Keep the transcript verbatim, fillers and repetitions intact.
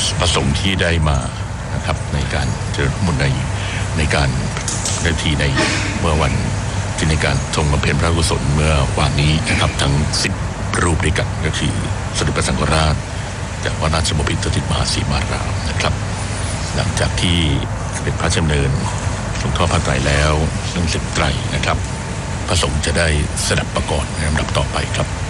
ประสงค์ที่ได้มานะครับในการเจริญพระมนต์ในในการในทีในเมื่อวันที่ในการทรงบำเพ็ญพระกุศลเมื่อวานนี้นะครับทั้งสิบรูปด้วยกันก็คือสมเด็จพระสังฆราชจากวัดราชบพิตรสถิตมหาสีมารามนะครับหลังจากที่เป็นพระราชดำเนินทรงทอดผ้าไตรแล้วเรื่องสิบไตรนะครับพระสงฆ์จะได้สดับประกอบในลำดับต่อไปครับ